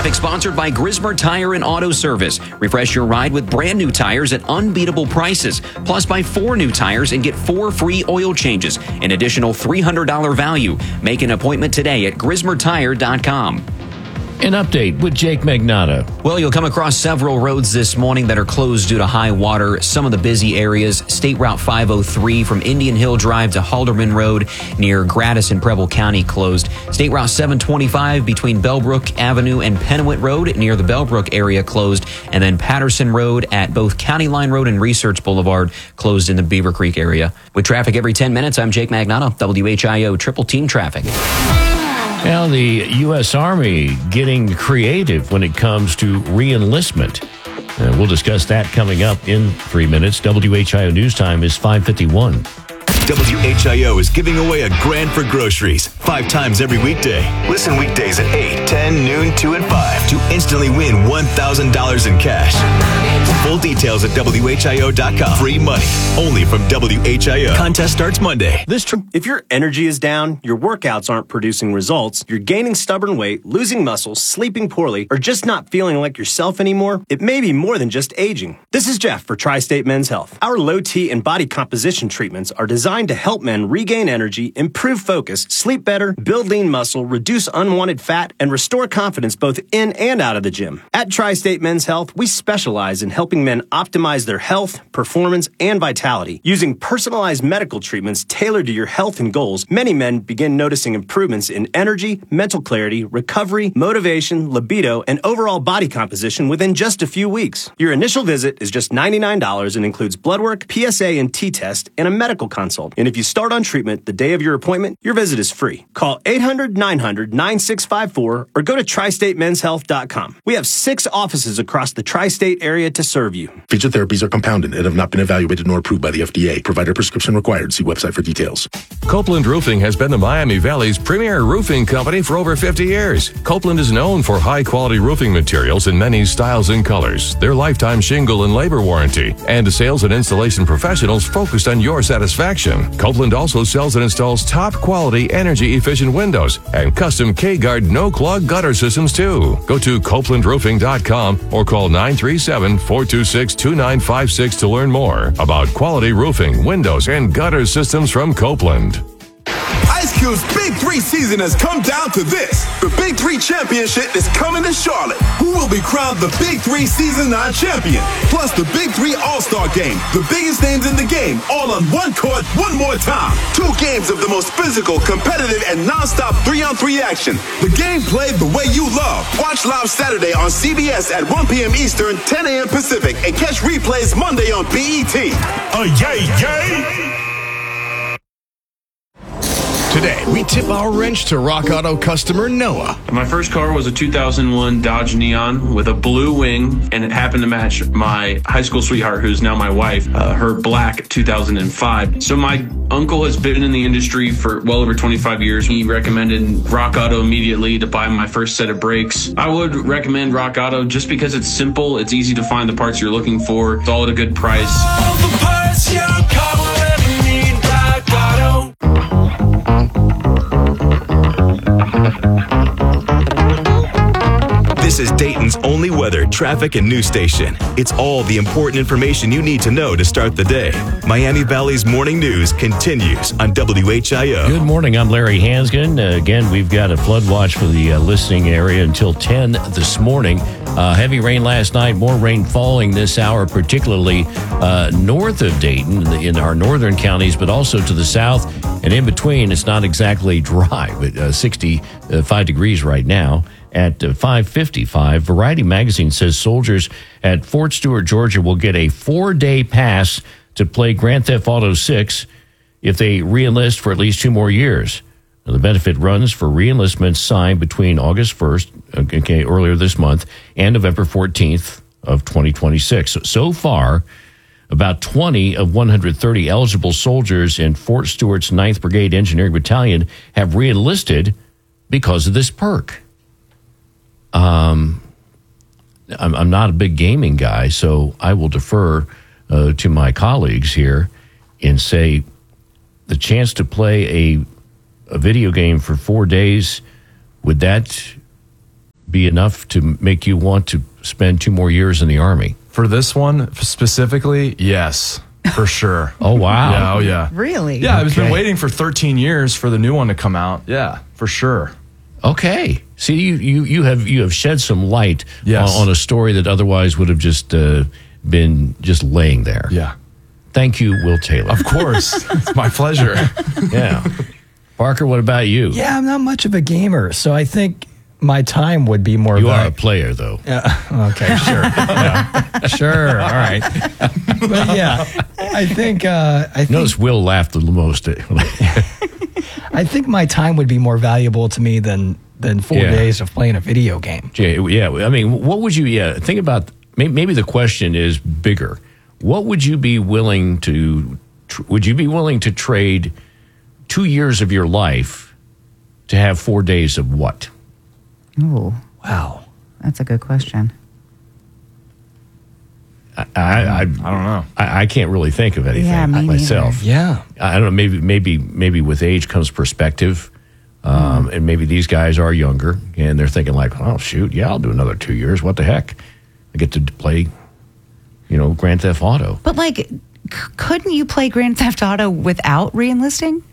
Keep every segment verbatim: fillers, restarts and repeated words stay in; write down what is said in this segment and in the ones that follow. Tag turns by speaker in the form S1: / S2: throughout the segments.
S1: Traffic sponsored by Grismer Tire and Auto Service. Refresh your ride with brand new tires at unbeatable prices. Plus, buy four new tires and get four free oil changes, an additional three hundred dollars value. Make an appointment today at grismer tire dot com.
S2: An update with Jake Magnotta.
S1: Well, you'll come across several roads this morning that are closed due to high water. Some of the busy areas, State Route five oh three from Indian Hill Drive to Halderman Road near Gratis and Preble County closed. State Route seven twenty-five between Bellbrook Avenue and Penwet Road near the Bellbrook area closed. And then Patterson Road at both County Line Road and Research Boulevard closed in the Beaver Creek area. With traffic every ten minutes, I'm Jake Magnotta, W H I O Triple Team Traffic.
S2: Now, the U S. Army getting creative when it comes to re-enlistment. Uh, we'll discuss that coming up in three minutes. W H I O News Time is five fifty-one.
S3: W H I O is giving away a grand for groceries five times every weekday. Listen weekdays at eight, ten, noon, two, and five to instantly win one thousand dollars in cash. Full details at W H I O dot com. Free money only from W H I O. Contest starts Monday.
S4: This tr- If your energy is down, your workouts aren't producing results, you're gaining stubborn weight, losing muscle, sleeping poorly, or just not feeling like yourself anymore, it may be more than just aging. This is Jeff for Tri-State Men's Health. Our low T and body composition treatments are designed to help men regain energy, improve focus, sleep better, build lean muscle, reduce unwanted fat, and restore confidence both in and out of the gym. At Tri-State Men's Health, we specialize in helping men optimize their health, performance, and vitality. Using personalized medical treatments tailored to your health and goals, many men begin noticing improvements in energy, mental clarity, recovery, motivation, libido, and overall body composition within just a few weeks. Your initial visit is just ninety-nine dollars and includes blood work, P S A and T test, and a medical consult. And if you start on treatment the day of your appointment, your visit is free. Call eight hundred, nine hundred, nine six five four or go to tri state men's health dot com. We have six offices across the tri-state area to serve you.
S5: Featured therapies are compounded and have not been evaluated nor approved by the F D A. Provider prescription required. See website for details.
S6: Copeland Roofing has been the Miami Valley's premier roofing company for over fifty years. Copeland is known for high-quality roofing materials in many styles and colors, their lifetime shingle and labor warranty, and sales and installation professionals focused on your satisfaction. Copeland also sells and installs top-quality, energy-efficient windows and custom K-Guard no-clog gutter systems, too. Go to copeland roofing dot com or call nine three seven, four two six, two nine five six to learn more about quality roofing, windows, and gutter systems from Copeland.
S7: Ice Cube's Big Three season has come down to this. The Big Three Championship is coming to Charlotte. Who will be crowned the Big Three Season nine champion? Plus the Big Three All-Star Game. The biggest names in the game, all on one court, one more time. Two games of the most physical, competitive, and non-stop three-on-three action. The game played the way you love. Watch live Saturday on C B S at one p.m. Eastern, ten a.m. Pacific, and catch replays Monday on B E T.
S8: Oh, yay, yay! Today, we tip our wrench to Rock Auto customer Noah.
S9: My first car was a two thousand one Dodge Neon with a blue wing, and it happened to match my high school sweetheart, who's now my wife, uh, her black two thousand five. So my uncle has been in the industry for well over twenty-five years. He recommended Rock Auto immediately to buy my first set of brakes. I would recommend Rock Auto just because it's simple, it's easy to find the parts you're looking for, it's all at a good price.
S10: All the parts your car will ever need, Rock Auto.
S3: This is Dayton's only weather, traffic, and news station. It's all the important information you need to know to start the day. Miami Valley's morning news continues on W H I O.
S2: Good morning. I'm Larry Hansgen. Uh, again, we've got a flood watch for the uh, listening area until ten this morning. Uh, heavy rain last night, more rain falling this hour, particularly uh, north of Dayton in our northern counties, but also to the south. And in between, it's not exactly dry, but uh, sixty-five degrees right now. At uh, five fifty-five, Variety Magazine says soldiers at Fort Stewart, Georgia will get a four-day pass to play Grand Theft Auto six if they re-enlist for at least two more years. Now, the benefit runs for re-enlistments signed between August first, okay, earlier this month, and November fourteenth of twenty twenty-six. So far, about twenty of one hundred thirty eligible soldiers in Fort Stewart's ninth Brigade Engineering Battalion have re-enlisted because of this perk. Um, I'm, I'm not a big gaming guy, so I will defer uh, to my colleagues here and say the chance to play a, a video game for four days, would that be enough to make you want to spend two more years in the Army?
S11: For this one specifically, yes, for sure.
S2: Oh, wow.
S11: Yeah, oh, yeah.
S12: Really?
S11: Yeah, I've
S2: Okay.
S11: been waiting for thirteen years for the new one to come out. Yeah, for sure.
S2: Okay. See, you, you, you have you have shed some light
S11: Yes.
S2: on, on a story that otherwise would have just uh, been just laying there.
S11: Yeah.
S2: Thank you, Will Taylor.
S11: Of course. It's my pleasure.
S2: Yeah. Parker, what about you?
S13: Yeah, I'm not much of a gamer, so I think my time would be more.
S2: You
S13: val-
S2: are a player, though.
S13: Yeah. Okay. Sure. Yeah. Sure. All right. But yeah, I think. Uh, I think.
S2: Notice Will laughed the most.
S13: I think my time would be more valuable to me than than four
S2: Yeah.
S13: days of playing a video game.
S2: Jay, yeah, I mean, what would you? Yeah, think about. may- Maybe the question is bigger. What would you be willing to? tr- Would you be willing to trade two years of your life to have four days of what?
S12: Ooh,
S13: Wow.
S12: that's a good question.
S2: I I, I,
S11: I don't know.
S2: I, I can't really think of anything
S12: Yeah, me
S2: myself.
S13: Yeah.
S2: I don't know. Maybe maybe maybe with age comes perspective, um, and maybe these guys are younger and they're thinking like, oh shoot, yeah, I'll do another two years. What the heck? I get to play, you know, Grand Theft Auto.
S12: But like, c- couldn't you play Grand Theft Auto without reenlisting?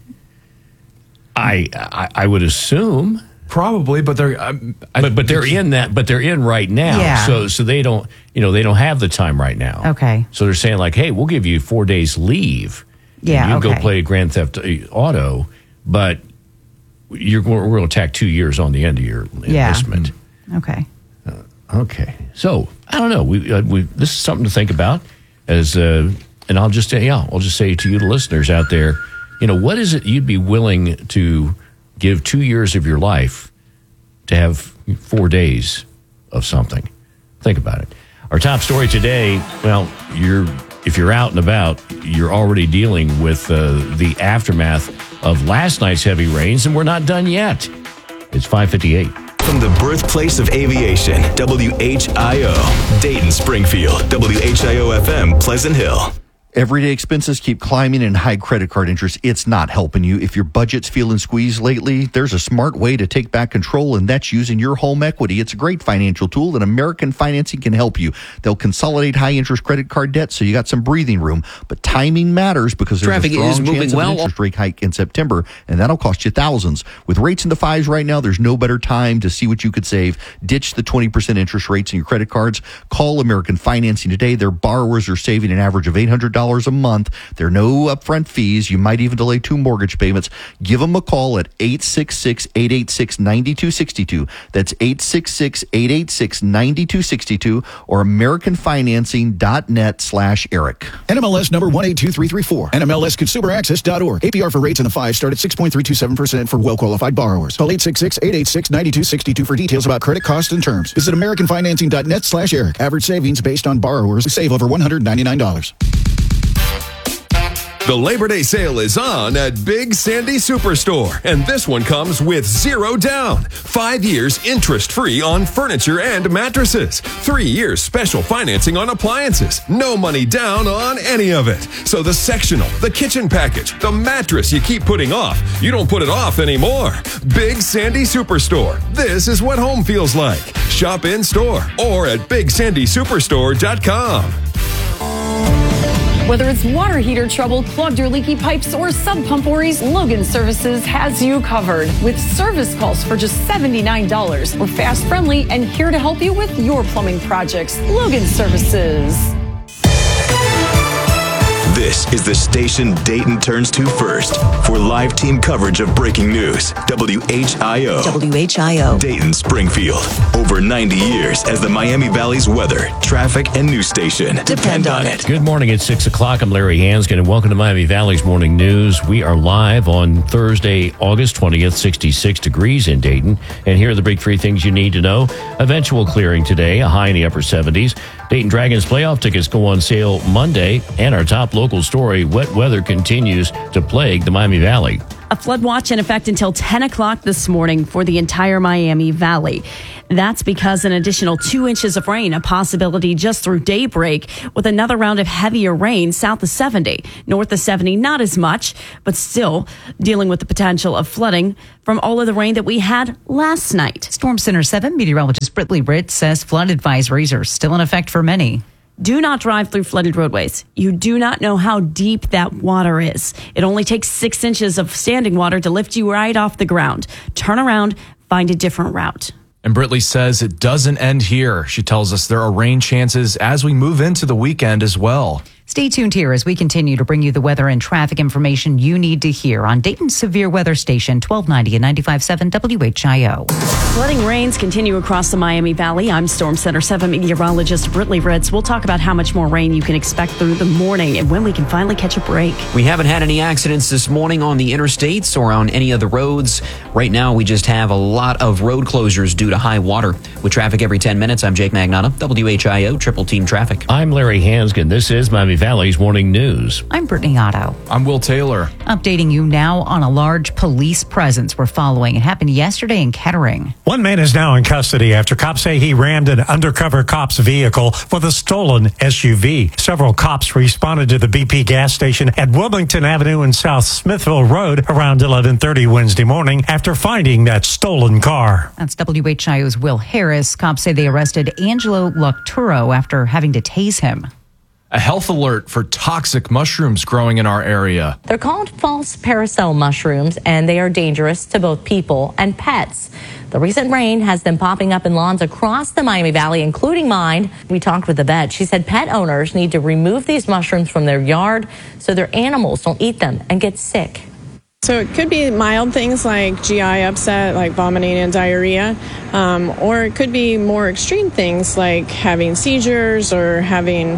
S2: I I, I would assume.
S11: Probably, but they're. Um, I,
S2: But but they're in that. But they're in right now.
S12: Yeah.
S2: So so they don't you know they don't have the time right now.
S12: Okay.
S2: So they're saying like, hey, we'll give you four days leave.
S12: Yeah,
S2: And you can
S12: okay.
S2: go play Grand Theft Auto, but you're going we're going to tack two years on the end of your
S12: Yeah.
S2: enlistment.
S12: Okay.
S2: Okay. So I don't know. We uh, we this is something to think about. As uh, and I'll just say yeah, I'll just say to you, the listeners out there, you know, what is it you'd be willing to give two years of your life to have four days of something? Think about it. Our top story today, well, you're if you're out and about, you're already dealing with uh, the aftermath of last night's heavy rains, and we're not done yet. It's five fifty-eight.
S3: From the birthplace of aviation, W H I O, Dayton, Springfield, W H I O F M, Pleasant Hill.
S14: Everyday expenses keep climbing and high credit card interest. It's not helping you. If your budget's feeling squeezed lately, there's a smart way to take back control, and that's using your home equity. It's a great financial tool, and American Financing can help you. They'll consolidate high interest credit card debt so you got some breathing room. But timing matters because there's
S1: Traffic
S14: a strong
S1: is moving
S14: chance of
S1: well.
S14: an interest rate hike in September, and that'll cost you thousands. With rates in the fives right now, there's no better time to see what you could save. Ditch the twenty percent interest rates in your credit cards. Call American Financing today. Their borrowers are saving an average of eight hundred dollars a month. There are no upfront fees. You might even delay two mortgage payments. Give them a call at eight six six, eight eight six, nine two six two. That's eight six six, eight eight six, nine two six two or american financing dot net slash Eric.
S15: N M L S number one eight two three three four. N M L S consumer access dot org. A P R for rates in the five start at six point three two seven percent for well-qualified borrowers. Call eight six six, eight eight six, nine two six two for details about credit costs and terms. Visit american financing dot net slash Eric. Average savings based on borrowers who save over one hundred ninety-nine dollars.
S16: The Labor Day sale is on at Big Sandy Superstore, and this one comes with zero down, five years interest-free on furniture and mattresses, three years special financing on appliances, no money down on any of it. So the sectional, the kitchen package, the mattress you keep putting off, you don't put it off anymore. Big Sandy Superstore. This is what home feels like. Shop in store or at big sandy superstore dot com.
S17: Whether it's water heater trouble, clogged or leaky pipes, or sub pump worries, Logan Services has you covered with service calls for just seventy-nine dollars. We're fast, friendly, and here to help you with your plumbing projects. Logan Services.
S3: This is the station Dayton turns to first for live team coverage of breaking news. W H I O.
S18: W H I O.
S3: Dayton, Springfield. Over ninety years as the Miami Valley's weather, traffic, and news station. Depend on it.
S2: Good morning. It's six o'clock. I'm Larry Hanskin, and welcome to Miami Valley's Morning News. We are live on Thursday, August twentieth, sixty-six degrees in Dayton. And here are the big three things you need to know. Eventual clearing today, a high in the upper seventies. Dayton Dragons playoff tickets go on sale Monday. And our top local story, wet weather continues to plague the Miami Valley.
S18: A flood watch in effect until ten o'clock this morning for the entire Miami Valley. That's because an additional two inches of rain, a possibility just through daybreak, with another round of heavier rain south of seventy. North of seventy, not as much, but still dealing with the potential of flooding from all of the rain that we had last night.
S12: Storm Center seven meteorologist Britley Ritz says flood advisories are still in effect for many.
S18: Do not drive through flooded roadways. You do not know how deep that water is. It only takes six inches of standing water to lift you right off the ground. Turn around, find a different route.
S11: And Britley says it doesn't end here. She tells us there are rain chances as we move into the weekend as well.
S12: Stay tuned here as we continue to bring you the weather and traffic information you need to hear on Dayton's Severe Weather Station, twelve ninety and ninety-five point seven W H I O.
S18: Flooding rains continue across the Miami Valley. I'm Storm Center seven meteorologist Britley Ritz. We'll talk about how much more rain you can expect through the morning and when we can finally catch a break.
S1: We haven't had any accidents this morning on the interstates or on any of the roads. Right now, we just have a lot of road closures due to high water. With traffic every ten minutes, I'm Jake Magnotta, W H I O Triple Team Traffic.
S2: I'm Larry Hanskin. This is Miami Valley's Morning News.
S12: I'm Brittany Otto.
S11: I'm Will Taylor.
S12: Updating you now on a large police presence we're following. It happened yesterday in Kettering.
S19: One man is now in custody after cops say he rammed an undercover cop's vehicle with a stolen S U V. Several cops responded to the B P gas station at Wilmington Avenue and South Smithville Road around eleven thirty Wednesday morning after finding that stolen car.
S12: That's W H I O's Will Harris. Cops say they arrested Angelo Locturo after having to tase him.
S11: A health alert for toxic mushrooms growing in our area.
S20: They're called false paracel mushrooms, and they are dangerous to both people and pets. The recent rain has them popping up in lawns across the Miami Valley, including mine. We talked with the vet. She said pet owners need to remove these mushrooms from their yard so their animals don't eat them and get sick.
S21: So it could be mild things like G I upset, like vomiting and diarrhea, um, or it could be more extreme things like having seizures or having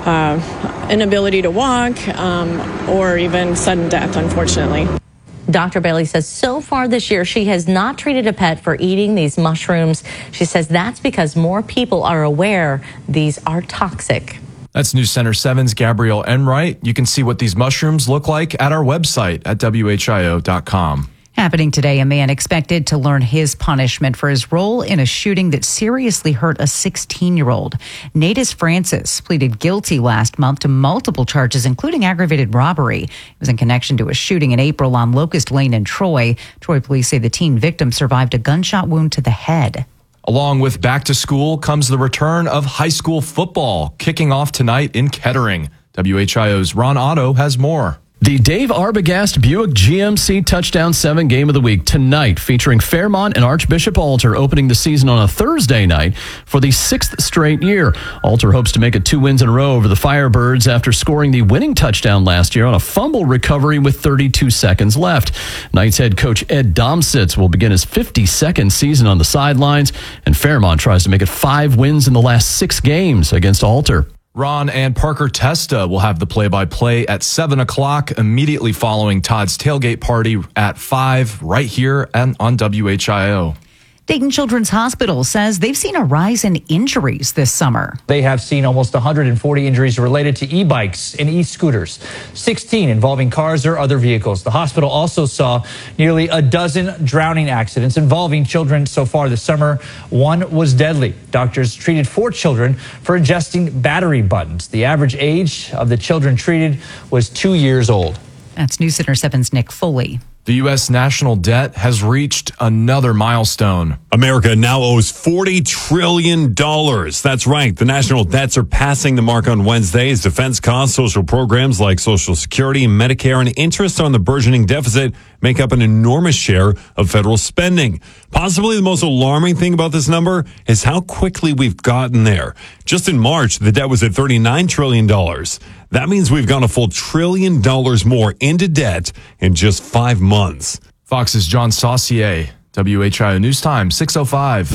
S21: uh, inability to walk, um, or even sudden death, unfortunately.
S20: Doctor Bailey says so far this year she has not treated a pet for eating these mushrooms. She says that's because more people are aware these are toxic.
S11: That's News Center seven's Gabrielle Enright. You can see what these mushrooms look like at our website at W H I O dot com.
S12: Happening today, a man expected to learn his punishment for his role in a shooting that seriously hurt a sixteen-year-old. Natus Francis pleaded guilty last month to multiple charges, including aggravated robbery. It was in connection to a shooting in April on Locust Lane in Troy. Troy police say the teen victim survived a gunshot wound to the head.
S11: Along with back to school comes the return of high school football, kicking off tonight in Kettering. W H I O's Ron Otto has more.
S22: The Dave Arbogast Buick G M C Touchdown seven Game of the Week tonight, featuring Fairmont and Archbishop Alter opening the season on a Thursday night for the sixth straight year. Alter hopes to make it two wins in a row over the Firebirds after scoring the winning touchdown last year on a fumble recovery with thirty-two seconds left. Knights head coach Ed Domsitz will begin his fifty-second season on the sidelines, and Fairmont tries to make it five wins in the last six games against Alter.
S11: Ron and Parker Testa will have the play-by-play at seven o'clock immediately following Todd's tailgate party at five right here and on W H I O.
S12: Dayton Children's Hospital says they've seen a rise in injuries this summer.
S23: They have seen almost one hundred forty injuries related to e-bikes and e-scooters, sixteen involving cars or other vehicles. The hospital also saw nearly a dozen drowning accidents involving children so far this summer. One was deadly. Doctors treated four children for ingesting battery buttons. The average age of the children treated was two years old.
S12: That's News Center seven's Nick Foley.
S11: The U S national debt has reached another milestone.
S24: America now owes forty trillion dollars. That's right. The national debt surpassing the mark on Wednesday as defense costs, social programs like Social Security, Medicare, and interest on the burgeoning deficit make up an enormous share of federal spending. Possibly the most alarming thing about this number is how quickly we've gotten there. Just in March, the debt was at thirty-nine trillion dollars. That means we've gone a full trillion dollars more into debt in just five months.
S11: Fox's John Saucier, W H I O News Time, six oh five.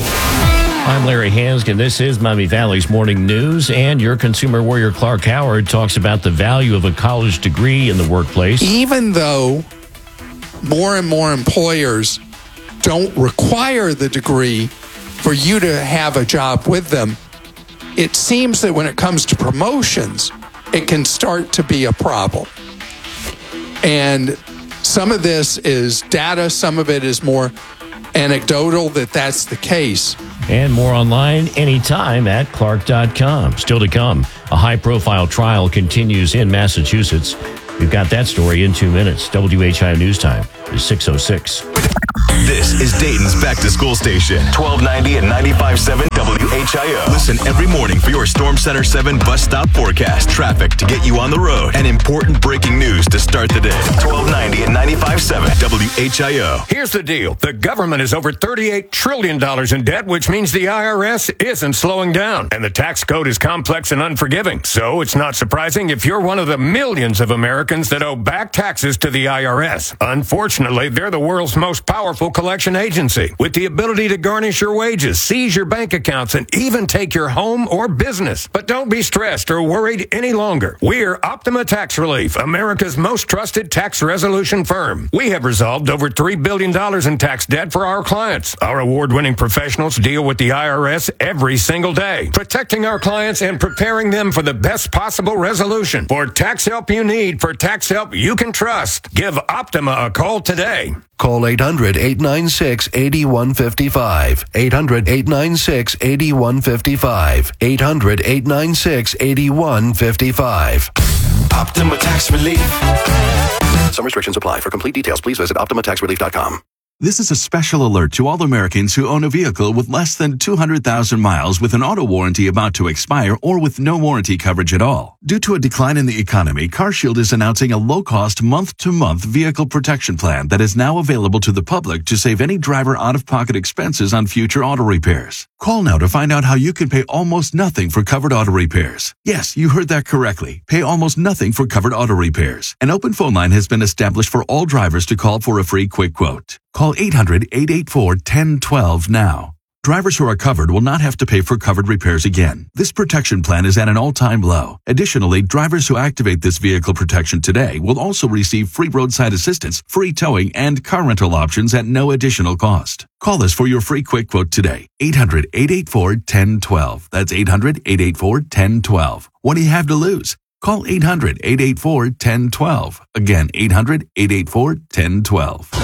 S2: I'm Larry Hanskin. This is Miami Valley's Morning News, and your consumer warrior Clark Howard talks about the value of a college degree in the workplace.
S25: Even though more and more employers don't require the degree for you to have a job with them, it seems that when it comes to promotions, it can start to be a problem. And some Some of this is data, some of it is more anecdotal that that's the case.
S2: And more online anytime at Clark dot com. Still to come, a high-profile trial continues in Massachusetts. We've got that story in two minutes. W H I O News Time is six oh six.
S3: This is Dayton's Back to School Station, twelve ninety and ninety-five point seven W H I O. Listen every morning for your Storm Center seven bus stop forecast, traffic to get you on the road, and important breaking news to start the day. twelve ninety and ninety-five point seven W H I O.
S4: Here's the deal. The government is over thirty-eight trillion dollars in debt, which means the I R S isn't slowing down. And the tax code is complex and unforgiving. So it's not surprising if you're one of the millions of Americans that owe back taxes to the I R S. Unfortunately, they're the world's most powerful collection agency with the ability to garnish your wages, seize your bank accounts, and even take your home or business. But don't be stressed or worried any longer. We're Optima Tax Relief, America's most trusted tax resolution firm. We have resolved over three billion dollars in tax debt for our clients. Our award-winning professionals deal with the I R S every single day, protecting our clients and preparing them for the best possible resolution. For tax help you need, for tax help you can trust, give Optima a call today.
S5: Call eight hundred, eight nine six, eight one five five. eight hundred, eight nine six, eight one five five. eight hundred, eight nine six, eight one five five.
S10: Optima Tax Relief.
S5: Some restrictions apply. For complete details, please visit optima tax relief dot com.
S6: This is a special alert to all Americans who own a vehicle with less than two hundred thousand miles with an auto warranty about to expire or with no warranty coverage at all. Due to a decline in the economy, CarShield is announcing a low-cost month-to-month vehicle protection plan that is now available to the public to save any driver out-of-pocket expenses on future auto repairs. Call now to find out how you can pay almost nothing for covered auto repairs. Yes, you heard that correctly. Pay almost nothing for covered auto repairs. An open phone line has been established for all drivers to call for a free quick quote. Call eight hundred, eight eight four, one zero one two now. Drivers who are covered will not have to pay for covered repairs again. This protection plan is at an all-time low. Additionally, drivers who activate this vehicle protection today will also receive free roadside assistance, free towing, and car rental options at no additional cost. Call us for your free quick quote today. eight hundred, eight eight four, one zero one two. That's eight hundred, eight eight four, one zero one two. What do you have to lose? Call eight hundred, eight eight four, one zero one two. Again, eight hundred, eight eight four, one zero one two.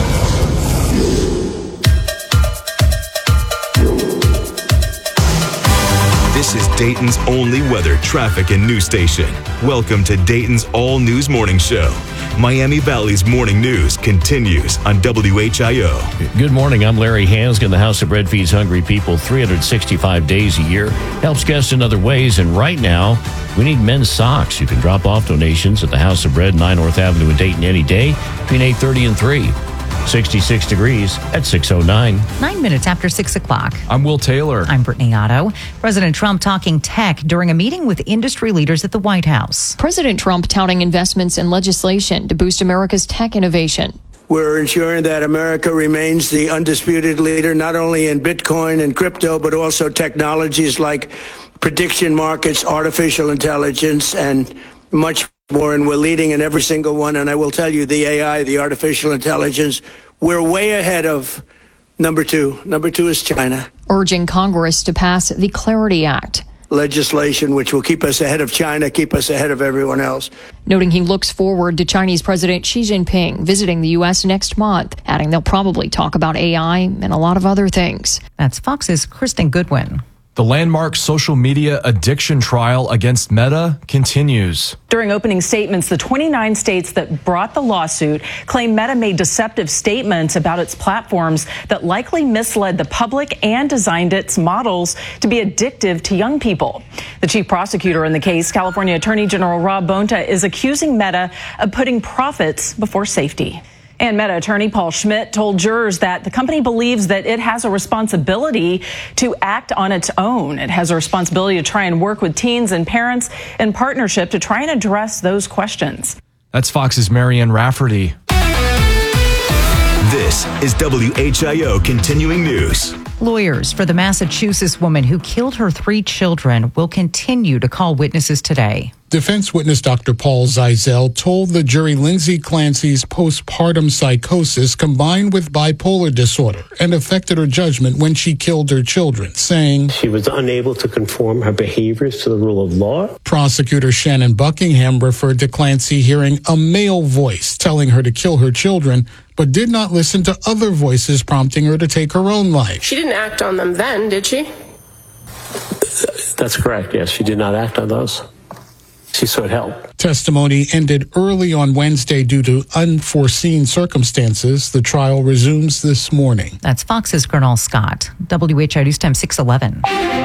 S3: This is Dayton's only weather, traffic, and news station. Welcome to Dayton's All News Morning Show. Miami Valley's morning news continues on W H I O.
S2: Good morning. I'm Larry Hansgen. The House of Bread feeds hungry people three hundred sixty-five days a year, helps guests in other ways, and right now, we need men's socks. You can drop off donations at the House of Bread, nine North Avenue in Dayton any day between eight thirty and three. sixty-six degrees at six oh nine.
S12: Nine minutes after six o'clock.
S11: I'm Will Taylor.
S12: I'm Brittany Otto. President Trump talking tech during a meeting with industry leaders at the White House.
S7: President Trump touting investments in legislation to boost America's tech innovation.
S8: We're ensuring that America remains the undisputed leader, not only in Bitcoin and crypto, but also technologies like prediction markets, artificial intelligence, and much more. And we're leading in every single one. And I will tell you, the A I, the artificial intelligence, we're way ahead of number two. Number two is China.
S7: Urging Congress to pass the Clarity Act.
S8: Legislation which will keep us ahead of China, keep us ahead of everyone else.
S7: Noting he looks forward to Chinese President Xi Jinping visiting the U S next month, adding they'll probably talk about A I and a lot of other things.
S12: That's Fox's Kristen Goodwin.
S11: The landmark social media addiction trial against Meta continues.
S26: During opening statements, the twenty-nine states that brought the lawsuit claim Meta made deceptive statements about its platforms that likely misled the public and designed its models to be addictive to young people. The chief prosecutor in the case, California Attorney General Rob Bonta, is accusing Meta of putting profits before safety. And Meta attorney Paul Schmidt told jurors that the company believes that it has a responsibility to act on its own. It has a responsibility to try and work with teens and parents in partnership to try and address those questions.
S11: That's Fox's Marianne Rafferty.
S3: This is W H I O continuing news.
S12: Lawyers for the Massachusetts woman who killed her three children will continue to call witnesses today.
S9: Defense witness Doctor Paul Zeisel told the jury Lindsay Clancy's postpartum psychosis combined with bipolar disorder and affected her judgment when she killed her children, saying
S13: she was unable to conform her behaviors to the rule of law.
S9: Prosecutor Shannon Buckingham referred to Clancy hearing a male voice telling her to kill her children, but did not listen to other voices prompting her to take her own life.
S14: She didn't act on them then, did she?
S13: That's correct, yes. She did not act on those. She sought help.
S9: Testimony ended early on Wednesday due to unforeseen circumstances. The trial resumes this morning.
S12: That's Fox's Colonel Scott. W H I News Time six eleven.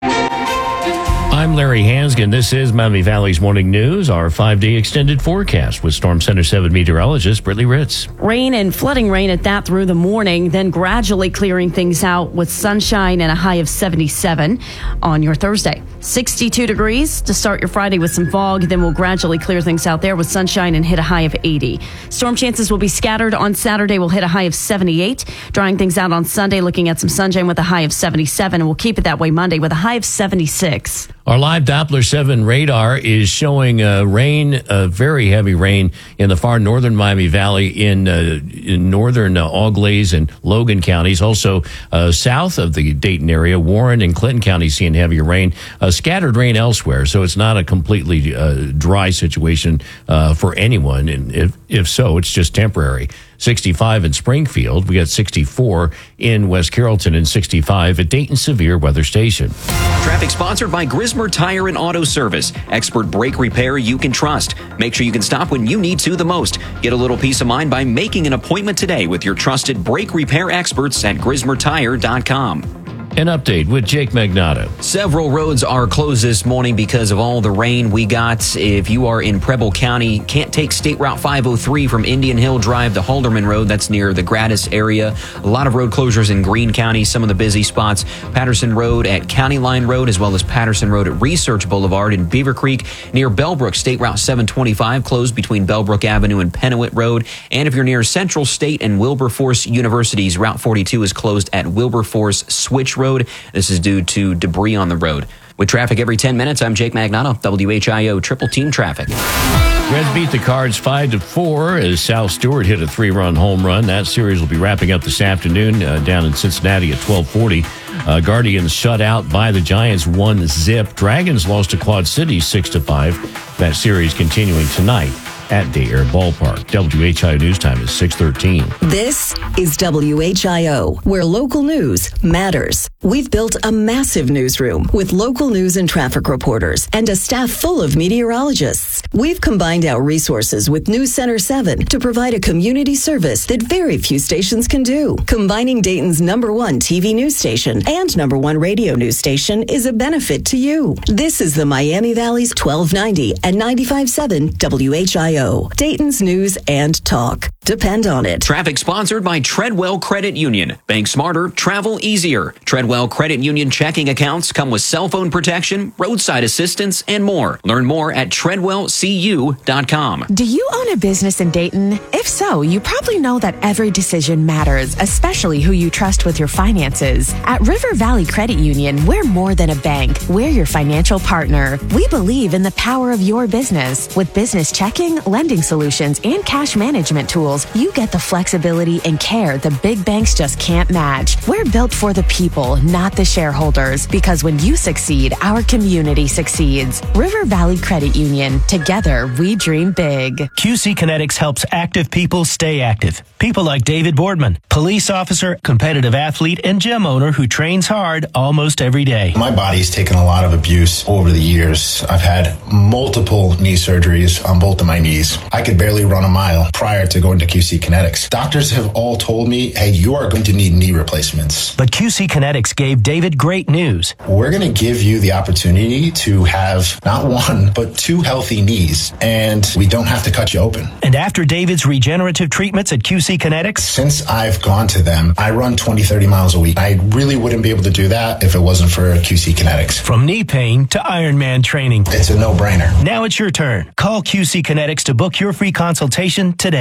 S2: I'm Larry Hansgen. This is Miami Valley's Morning News, our five-day extended forecast with Storm Center seven meteorologist Brittany Ritz.
S18: Rain and flooding rain at that through the morning, then gradually clearing things out with sunshine and a high of seventy-seven on your Thursday. sixty-two degrees to start your Friday with some fog, then we'll gradually clear things out there with sunshine and hit a high of eighty. Storm chances will be scattered on Saturday. We'll hit a high of seventy-eight. Drying things out on Sunday, looking at some sunshine with a high of seventy-seven, and we'll keep it that way Monday with a high of seventy-six.
S2: Our live Doppler seven radar is showing uh, rain, uh, very heavy rain in the far northern Miami Valley, in, uh, in northern uh, Auglaize and Logan counties. Also, uh, south of the Dayton area, Warren and Clinton counties seeing heavier rain. Uh, scattered rain elsewhere, so it's not a completely uh, dry situation uh, for anyone. And if, if so, it's just temporary. sixty-five in Springfield. We got sixty-four in West Carrollton and sixty-five at Dayton Severe Weather Station.
S1: Traffic sponsored by Grismer Tire and Auto Service. Expert brake repair you can trust. Make sure you can stop when you need to the most. Get a little peace of mind by making an appointment today with your trusted brake repair experts at grismer tire dot com.
S2: An update with Jake Magnato.
S1: Several roads are closed this morning because of all the rain we got. If you are in Preble County, can't take State Route five oh three from Indian Hill Drive to Halderman Road. That's near the Gratis area. A lot of road closures in Greene County. Some of the busy spots, Patterson Road at County Line Road, as well as Patterson Road at Research Boulevard in Beaver Creek. Near Bellbrook, State Route seven twenty-five closed between Bellbrook Avenue and Pennewitt Road. And if you're near Central State and Wilberforce Universities, Route forty-two is closed at Wilberforce Switch Road. This is due to debris on the road. With traffic every ten minutes, I'm Jake Magnato, W H I O Triple Team Traffic.
S2: Reds beat the Cards five to four as Sal Stewart hit a three-run home run. That series will be wrapping up this afternoon uh, down in Cincinnati at twelve forty. Uh, Guardians shut out by the Giants one zip. Dragons lost to Quad City six to five. That series continuing tonight at Day Air Ballpark. W H I O News Time is six thirteen.
S15: This is W H I O, where local news matters. We've built a massive newsroom with local news and traffic reporters and a staff full of meteorologists. We've combined our resources with News Center seven to provide a community service that very few stations can do. Combining Dayton's number one T V news station and number one radio news station is a benefit to you. This is the Miami Valley's twelve ninety and ninety-five point seven W H I O. Dayton's news and talk. Depend on it.
S1: Traffic sponsored by Treadwell Credit Union. Bank smarter, travel easier. Treadwell Credit Union checking accounts come with cell phone protection, roadside assistance, and more. Learn more at treadwell c u dot com.
S16: Do you own a business in Dayton? If so, you probably know that every decision matters, especially who you trust with your finances. At River Valley Credit Union, we're more than a bank. We're your financial partner. We believe in the power of your business. With business checking, lending solutions, and cash management tools, you get the flexibility and care the big banks just can't match. We're built for the people, not the shareholders, because when you succeed, our community succeeds. River Valley Credit Union. Together, we dream big.
S17: Q C Kinetics helps active people stay active. People like David Boardman, police officer, competitive athlete, and gym owner who trains hard almost every day.
S27: My body's taken a lot of abuse over the years. I've had multiple knee surgeries on both of my knees. I could barely run a mile prior to going to Q C Kinetics. Doctors have all told me, hey, you are going to need knee replacements.
S17: But Q C Kinetics gave David great news.
S27: We're going to give you the opportunity to have not one, but two healthy knees, and we don't have to cut you open.
S17: And after David's regenerative treatments at Q C Kinetics?
S27: Since I've gone to them, I run twenty, thirty miles a week. I really wouldn't be able to do that if it wasn't for Q C Kinetics.
S17: From knee pain to Ironman training.
S27: It's a no-brainer.
S17: Now it's your turn. Call Q C Kinetics to book your free consultation today. Call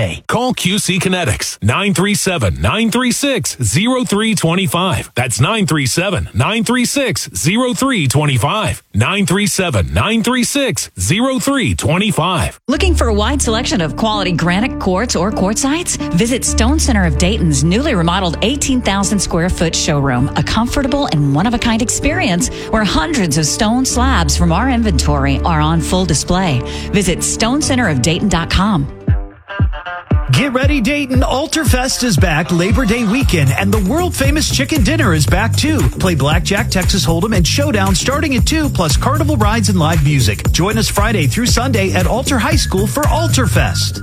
S19: Call Q C Kinetics, nine three seven, nine three six, zero three two five. That's nine three seven, nine three six, zero three two five. nine three seven, nine three six, zero three two five.
S20: Looking for a wide selection of quality granite quartz or quartzites? Visit Stone Center of Dayton's newly remodeled eighteen thousand square foot showroom, a comfortable and one-of-a-kind experience where hundreds of stone slabs from our inventory are on full display. Visit stone center of dayton dot com.
S21: Get ready, Dayton. Alterfest is back Labor Day weekend, and the world-famous chicken dinner is back, too. Play blackjack, Texas Hold'em, and Showdown starting at two, plus carnival rides and live music. Join us Friday through Sunday at Alter High School for Alterfest.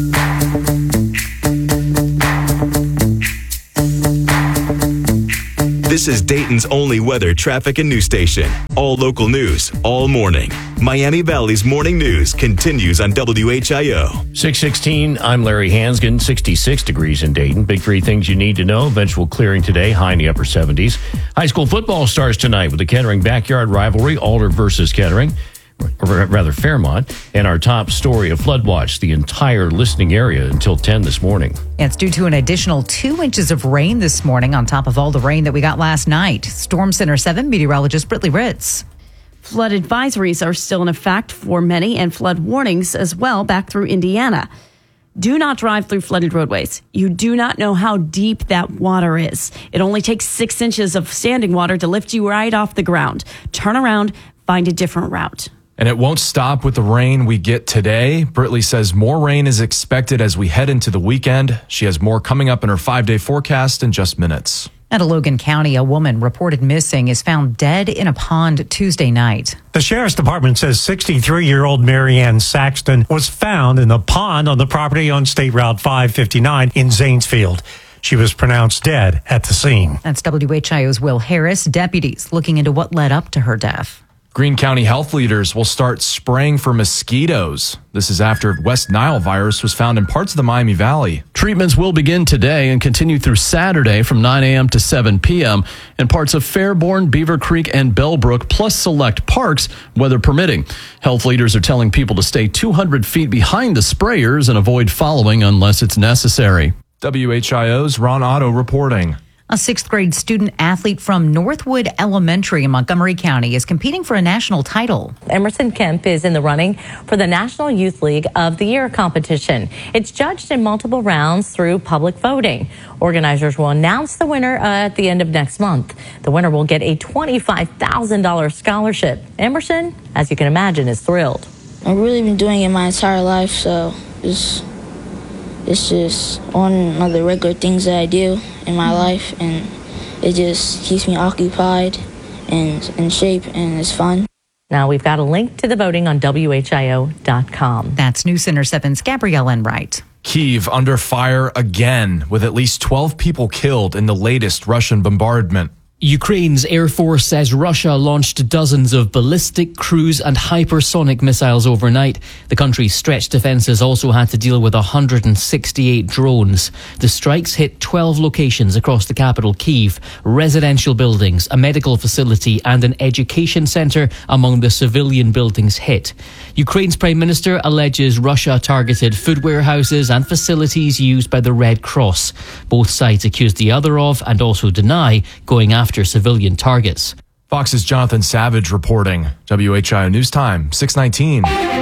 S3: This is Dayton's only weather, traffic, and news station. All local news, all morning. Miami Valley's morning news continues on W H I O.
S2: six sixteen, I'm Larry Hansgen, sixty-six degrees in Dayton. Big three things you need to know. Eventual clearing today, high in the upper seventies. High school football starts tonight with the Kettering backyard rivalry, Alder versus Kettering. Or rather Fairmont, and our top story of flood watch, the entire listening area until ten this morning.
S12: It's due to an additional two inches of rain this morning on top of all the rain that we got last night. Storm Center seven meteorologist Britley Ritz.
S18: Flood advisories are still in effect for many, and flood warnings as well back through Indiana. Do not drive through flooded roadways. You do not know how deep that water is. It only takes six inches of standing water to lift you right off the ground. Turn around, find a different route.
S11: And it won't stop with the rain we get today. Britley says more rain is expected as we head into the weekend. She has more coming up in her five-day forecast in just minutes.
S12: Out of Logan County, a woman reported missing is found dead in a pond Tuesday night.
S22: The sheriff's department says sixty-three-year-old Marianne Saxton was found in the pond on the property on State Route five fifty-nine in Zanesfield. She was pronounced dead at the scene.
S12: That's W H I O's Will Harris. Deputies looking into what led up to her death.
S11: Greene County health leaders will start spraying for mosquitoes. This is after West Nile virus was found in parts of the Miami Valley.
S23: Treatments will begin today and continue through Saturday from nine a.m. to seven p.m. in parts of Fairborn, Beaver Creek, and Bellbrook, plus select parks, weather permitting. Health leaders are telling people to stay two hundred feet behind the sprayers and avoid following unless it's necessary.
S11: W H I O's Ron Otto reporting.
S12: A sixth grade student athlete from Northwood Elementary in Montgomery County is competing for a national title.
S24: Emerson Kemp is in the running for the National Youth League of the Year competition. It's judged in multiple rounds through public voting. Organizers will announce the winner at the end of next month. The winner will get a twenty-five thousand dollars scholarship. Emerson, as you can imagine, is thrilled.
S25: I've really been doing it my entire life, so it's It's just one of the regular things that I do in my life, and it just keeps me occupied and in shape, and it's fun.
S24: Now we've got a link to the voting on W H I O dot com.
S12: That's News Center seven's Gabrielle Enright.
S11: Kyiv under fire again, with at least twelve people killed in the latest Russian bombardment.
S28: Ukraine's Air Force says Russia launched dozens of ballistic, cruise and hypersonic missiles overnight. The country's stretched defences also had to deal with one hundred sixty-eight drones. The strikes hit twelve locations across the capital, Kyiv, residential buildings, a medical facility and an education centre among the civilian buildings hit. Ukraine's Prime Minister alleges Russia targeted food warehouses and facilities used by the Red Cross. Both sides accuse the other of and also deny going after after civilian targets.
S11: Fox's Jonathan Savage reporting. W H I O News Time, six nineteen.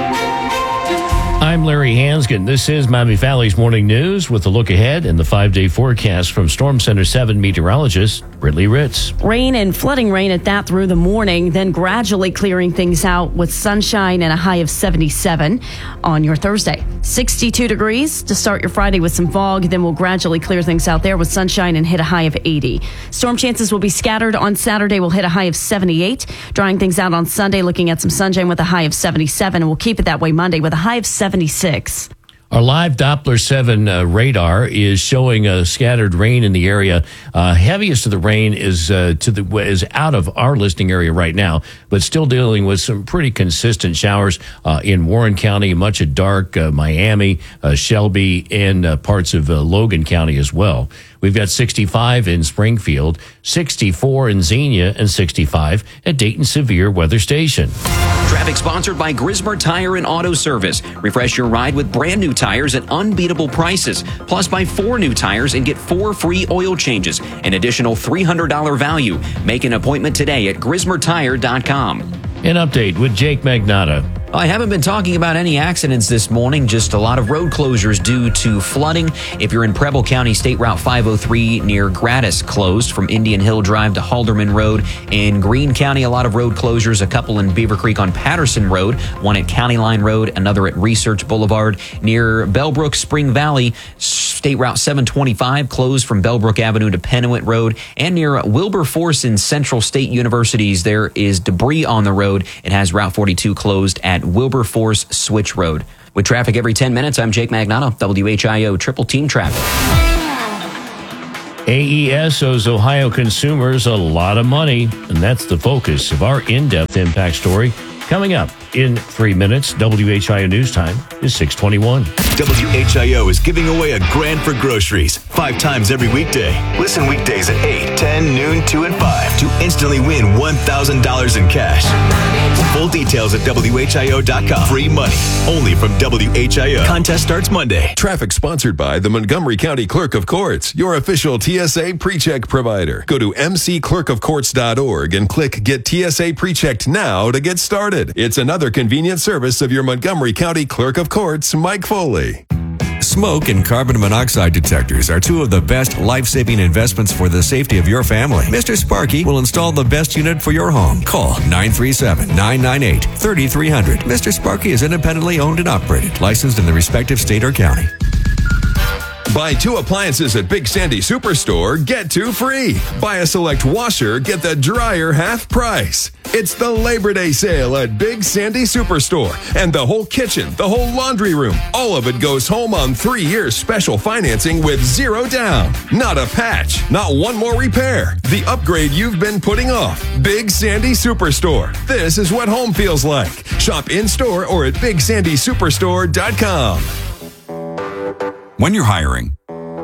S2: I'm Larry Hansgen. This is Miami Valley's Morning News with a look ahead and the five-day forecast from Storm Center seven meteorologist Britley Ritz.
S18: Rain and flooding rain at that through the morning, then gradually clearing things out with sunshine and a high of seventy-seven on your Thursday. sixty-two degrees to start your Friday with some fog, then we'll gradually clear things out there with sunshine and hit a high of eighty. Storm chances will be scattered on Saturday. We'll hit a high of seventy-eight. Drying things out on Sunday, looking at some sunshine with a high of seventy-seven, and we'll keep it that way Monday with a high of seventy-six.
S2: Our live Doppler seven uh, radar is showing uh, scattered rain in the area. Uh, heaviest of the rain is uh, to the is out of our listening area right now, but still dealing with some pretty consistent showers uh, in Warren County, much of Dark, uh, Miami, uh, Shelby, and uh, parts of uh, Logan County as well. We've got sixty-five in Springfield, sixty-four in Xenia, and sixty-five at Dayton Severe Weather Station.
S1: Traffic sponsored by Grismer Tire and Auto Service. Refresh your ride with brand new tires at unbeatable prices. Plus, buy four new tires and get four free oil changes. An additional three hundred dollars value. Make an appointment today at grismer tire dot com.
S2: An update with Jake Magnotta.
S1: I haven't been talking about any accidents this morning, just a lot of road closures due to flooding. If you're in Preble County, State Route five oh three near Gratis closed from Indian Hill Drive to Halderman Road. In Greene County, a lot of road closures, a couple in Beaver Creek on Patterson Road, one at County Line Road, another at Research Boulevard. Near Bellbrook, Spring Valley, State Route seven twenty-five closed from Bellbrook Avenue to Pennewitt Road. And near Wilberforce in Central State Universities, there is debris on the road. It has Route forty-two closed at Wilberforce Switch Road. With traffic every ten minutes, I'm Jake Magnotta, W H I O Triple Team Traffic.
S2: A E S owes Ohio consumers a lot of money, and that's the focus of our in-depth impact story. Coming up in three minutes, W H I O News Time is six twenty-one.
S3: W H I O is giving away a grand for groceries five times every weekday. Listen weekdays at eight, ten, noon, two, and five to instantly win one thousand dollars in cash. Full details at W H I O dot com. Free money only from W H I O. Contest starts Monday.
S4: Traffic sponsored by the Montgomery County Clerk of Courts, your official T S A pre-check provider. Go to m c clerk of courts dot org and click Get T S A Pre-Checked now to get started. It's another convenient service of your Montgomery County Clerk of Courts, Mike Foley.
S5: Smoke and carbon monoxide detectors are two of the best life-saving investments for the safety of your family. Mister Sparky will install the best unit for your home. Call nine three seven, nine nine eight, three three zero zero. Mister Sparky is independently owned and operated, licensed in the respective state or county.
S4: Buy two appliances at Big Sandy Superstore, get two free. Buy a select washer, get the dryer half price. It's the Labor Day sale at Big Sandy Superstore. And the whole kitchen, the whole laundry room, all of it goes home on three years special financing with zero down. Not a patch, not one more repair. The upgrade you've been putting off. Big Sandy Superstore. This is what home feels like. Shop in-store or at big sandy superstore dot com.
S6: When you're hiring,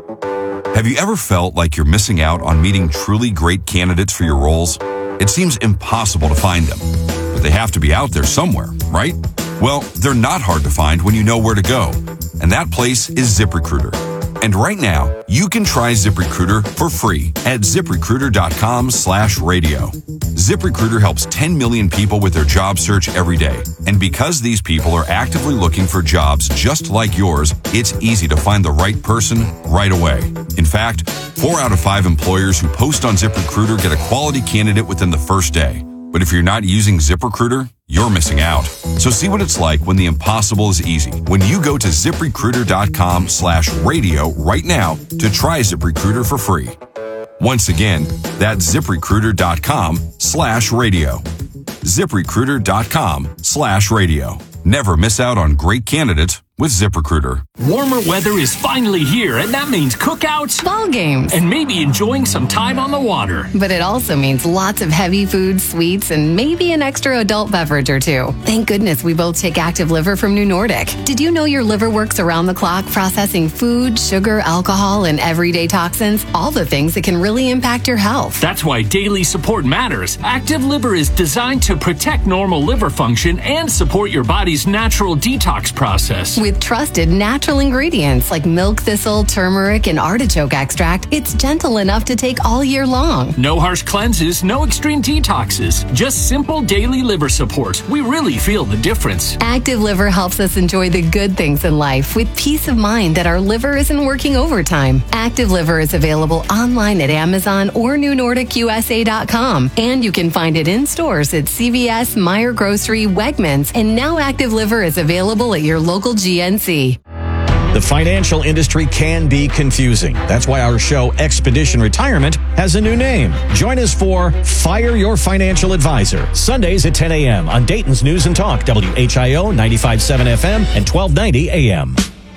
S6: have you ever felt like you're missing out on meeting truly great candidates for your roles? It seems impossible to find them, but they have to be out there somewhere, right? Well, they're not hard to find when you know where to go, and that place is ZipRecruiter. And right now, you can try ZipRecruiter for free at ziprecruiter dot com slash radio. ZipRecruiter helps ten million people with their job search every day. And because these people are actively looking for jobs just like yours, it's easy to find the right person right away. In fact, four out of five employers who post on ZipRecruiter get a quality candidate within the first day. But if you're not using ZipRecruiter, you're missing out. So see what it's like when the impossible is easy. When you go to ziprecruiter dot com slash radio right now to try ZipRecruiter for free. Once again, that's ziprecruiter dot com slash radio. ziprecruiter dot com slash radio. Never miss out on great candidates with ZipRecruiter.
S7: Warmer weather is finally here, and that means cookouts,
S8: ball games,
S7: and maybe enjoying some time on the water.
S8: But it also means lots of heavy foods, sweets, and maybe an extra adult beverage or two. Thank goodness we both take Active Liver from New Nordic. Did you know your liver works around the clock processing food, sugar, alcohol, and everyday toxins? All the things that can really impact your health.
S7: That's why daily support matters. Active Liver is designed to protect normal liver function and support your body's natural detox process.
S8: With trusted natural ingredients like milk thistle, turmeric, and artichoke extract, it's gentle enough to take all year long.
S7: No harsh cleanses, no extreme detoxes, just simple daily liver support. We really feel the difference.
S8: Active Liver helps us enjoy the good things in life with peace of mind that our liver isn't working overtime. Active Liver is available online at Amazon or new nordic u s a dot com, and you can find it in stores at C V S, Meijer Grocery, Wegmans, and now Active Liver is available at your local G N C.
S10: The financial industry can be confusing. That's why our show, Expedition Retirement, has a new name. Join us for Fire Your Financial Advisor, Sundays at ten a.m. on Dayton's News and Talk, W H I O ninety-five point seven F M and twelve ninety A M.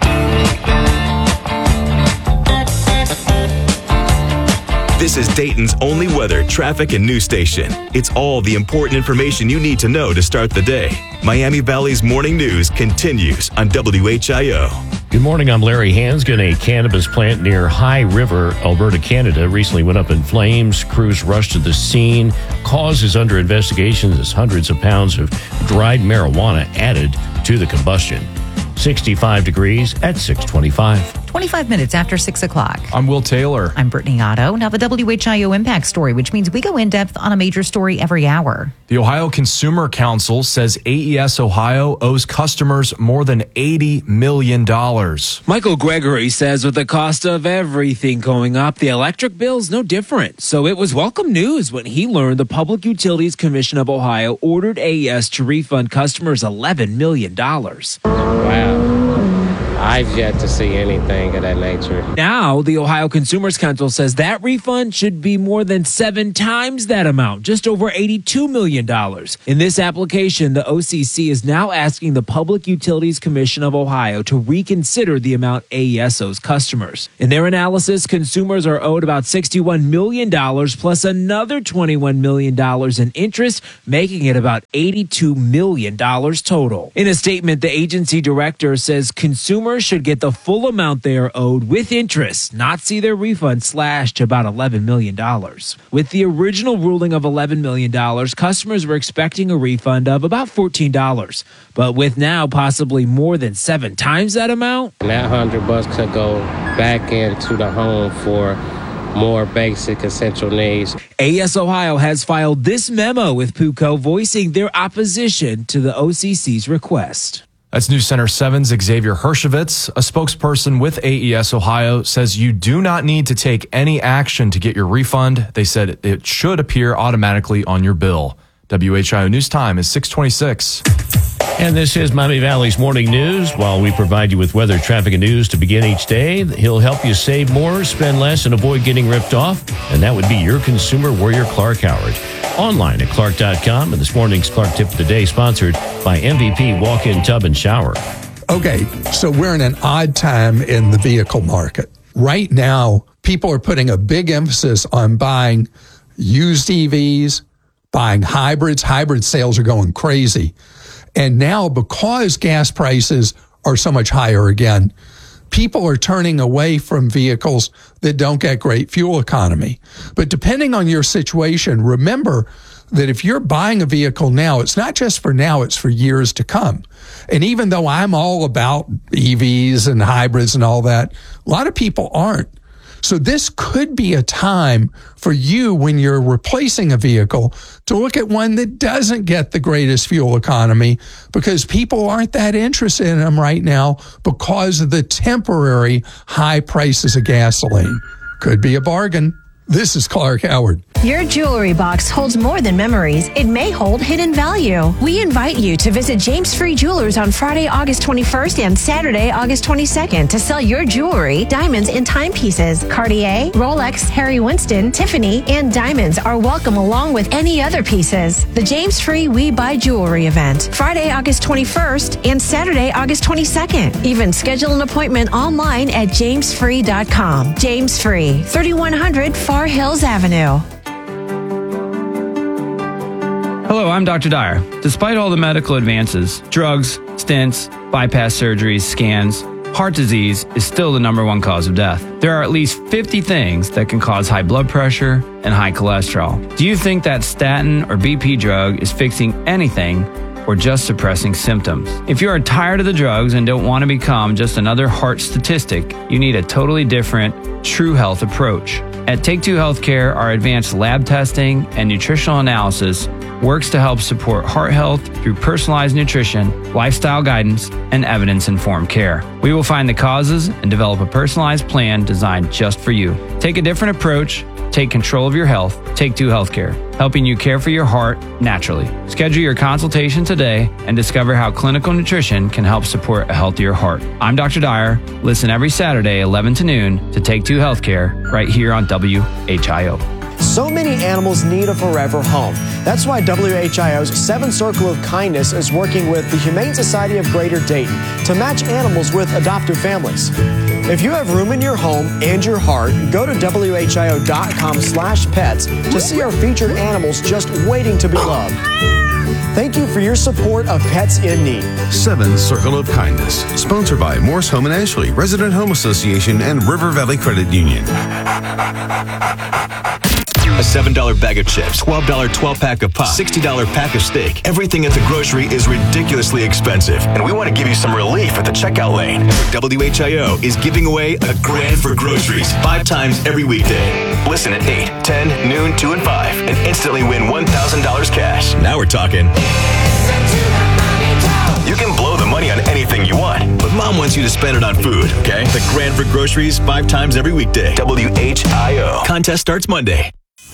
S3: This is Dayton's only weather, traffic, and news station. It's all the important information you need to know to start the day. Miami Valley's morning news continues on W H I O.
S2: Good morning, I'm Larry Hansgen. A cannabis plant near High River, Alberta, Canada, recently went up in flames. Crews rushed to the scene. Cause is under investigation as hundreds of pounds of dried marijuana added to the combustion. sixty-five degrees at six twenty-five.
S12: twenty-five minutes after six o'clock.
S11: I'm Will Taylor.
S12: I'm Brittany Otto. Now the W H I O Impact Story, which means we go in depth on a major story every hour.
S11: The Ohio Consumer Council says A E S Ohio owes customers more than eighty million dollars.
S9: Michael Gregory says with the cost of everything going up, the electric bill's no different. So it was welcome news when he learned the Public Utilities Commission of Ohio ordered A E S to refund customers eleven million dollars.
S13: Wow. I've yet to see anything of that nature.
S9: Now, the Ohio Consumers Council says that refund should be more than seven times that amount, just over eighty-two million dollars. In this application, the O C C is now asking the Public Utilities Commission of Ohio to reconsider the amount A E S owes customers. In their analysis, consumers are owed about sixty-one million dollars plus another twenty-one million dollars in interest, making it about eighty-two million dollars total. In a statement, the agency director says consumers should get the full amount they are owed with interest, not see their refund slashed to about eleven million dollars. With the original ruling of eleven million dollars, customers were expecting a refund of about fourteen dollars. But with now possibly more than seven times that amount,
S13: and that hundred bucks could go back into the home for more basic essential needs.
S9: A E S Ohio has filed this memo with PUCO voicing their opposition to the O C C's request.
S11: That's News Center seven's Xavier Hershovitz. A spokesperson with A E S Ohio says you do not need to take any action to get your refund. They said it should appear automatically on your bill. W H I O News Time is six twenty-six.
S2: And this is Miami Valley's Morning News. While we provide you with weather, traffic, and news to begin each day, he'll help you save more, spend less, and avoid getting ripped off. And that would be your consumer warrior, Clark Howard. Online at clark dot com. And this morning's Clark Tip of the Day sponsored by M V P Walk-In Tub and Shower.
S14: Okay, so we're in an odd time in the vehicle market. Right now, people are putting a big emphasis on buying used E Vs, buying hybrids. Hybrid sales are going crazy. And now, because gas prices are so much higher again, people are turning away from vehicles that don't get great fuel economy. But depending on your situation, remember that if you're buying a vehicle now, it's not just for now, it's for years to come. And even though I'm all about E Vs and hybrids and all that, a lot of people aren't. So this could be a time for you when you're replacing a vehicle to look at one that doesn't get the greatest fuel economy because people aren't that interested in them right now because of the temporary high prices of gasoline. Could be a bargain. This is Clark Howard.
S15: Your jewelry box holds more than memories. It may hold hidden value. We invite you to visit James Free Jewelers on Friday, August twenty-first and Saturday, August twenty-second to sell your jewelry, diamonds, and timepieces. Cartier, Rolex, Harry Winston, Tiffany, and diamonds are welcome along with any other pieces. The James Free We Buy Jewelry event, Friday, August twenty-first and Saturday, August twenty-second. Even schedule an appointment online at james free dot com. James Free, thirty-one hundred Far Hills Avenue.
S16: Hello, I'm Doctor Dyer. Despite all the medical advances, drugs, stents, bypass surgeries, scans, heart disease is still the number one cause of death. There are at least fifty things that can cause high blood pressure and high cholesterol. Do you think that statin or B P drug is fixing anything or just suppressing symptoms? If you are tired of the drugs and don't want to become just another heart statistic, you need a totally different, true health approach. At Take Two Healthcare, our advanced lab testing and nutritional analysis works to help support heart health through personalized nutrition, lifestyle guidance, and evidence-informed care. We will find the causes and develop a personalized plan designed just for you. Take a different approach. Take control of your health. Take Two Healthcare, helping you care for your heart naturally. Schedule your consultation today and discover how clinical nutrition can help support a healthier heart. I'm Doctor Dyer. Listen every Saturday, eleven to noon, to Take Two Healthcare right here on W H I O.
S17: So many animals need a forever home. That's why W H I O's Seven Circle of Kindness is working with the Humane Society of Greater Dayton to match animals with adoptive families. If you have room in your home and your heart, go to W H I O dot com slash pets to see our featured animals just waiting to be loved. Thank you for your support of Pets in Need.
S19: Seven Circle of Kindness, sponsored by Morse Home and Ashley, Resident Home Association, and River Valley Credit Union.
S3: A seven dollar bag of chips, twelve dollar twelve pack of pop, sixty dollar pack of steak. Everything at the grocery is ridiculously expensive, and we want to give you some relief at the checkout lane. W H I O is giving away a grand for groceries five times every weekday. Listen at eight, ten, noon, two, and five, and instantly win one thousand dollars cash. Now we're talking. You can blow the money on anything you want, but Mom wants you to spend it on food, okay? The grand for groceries five times every weekday. W H I O. Contest starts Monday.